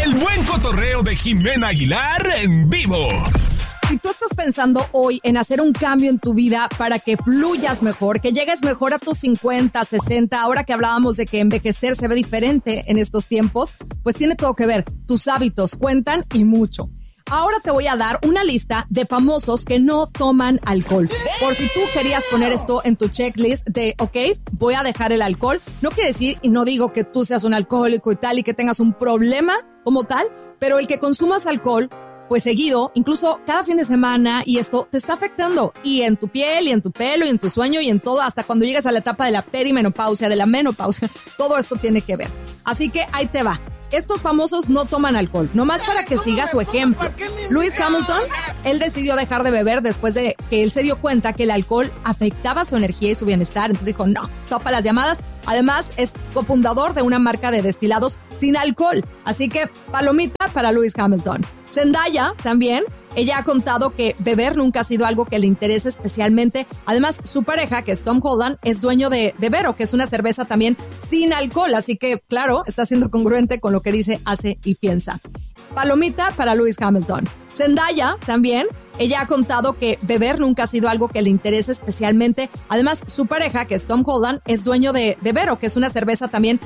El buen cotorreo de Jimena Aguilar en vivo. Si tú estás pensando hoy en hacer un cambio en tu vida para que fluyas mejor, que llegues mejor a tus 50, 60, ahora que hablábamos de que envejecer se ve diferente en estos tiempos, pues tiene todo que ver. Tus hábitos cuentan y mucho. Ahora te voy a dar una lista de famosos que no toman alcohol. Por si tú querías poner esto en tu checklist de, ok, voy a dejar el alcohol. No quiere decir, y no digo que tú seas un alcohólico y tal y que tengas un problema como tal, pero el que consumas alcohol pues seguido, incluso cada fin de semana, y esto te está afectando y en tu piel, y en tu pelo, y en tu sueño, y en todo, hasta cuando llegas a la etapa de la perimenopausia, de la menopausia, todo esto tiene que ver. Así que ahí te va. Estos famosos no toman alcohol, nomás para que sigas su ejemplo. Lewis Hamilton, él decidió dejar de beber después de que él se dio cuenta que el alcohol afectaba su energía y su bienestar. Entonces dijo, no, stop a las llamadas. Además, es cofundador de una marca de destilados sin alcohol. Así que, palomita para Lewis Hamilton. Zendaya también. Ella ha contado que beber nunca ha sido algo que le interese especialmente. Además, su pareja, que es Tom Holland, es dueño de Vero, que es una cerveza también sin alcohol. Así que, claro, está siendo congruente con lo que dice, hace y piensa. Palomita para Lewis Hamilton. Zendaya también. Ella ha contado que beber nunca ha sido algo que le interese especialmente. Además, su pareja, que es Tom Holland, es dueño de Vero, que es una cerveza también